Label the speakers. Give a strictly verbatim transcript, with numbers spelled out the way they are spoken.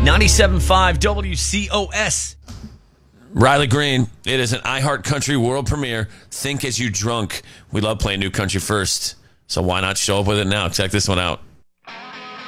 Speaker 1: ninety-seven point five W C O S.
Speaker 2: Riley Green, it is an iHeart Country world premiere. Think as you drunk. We love playing new country first, so why not show up with it now? Check this one out.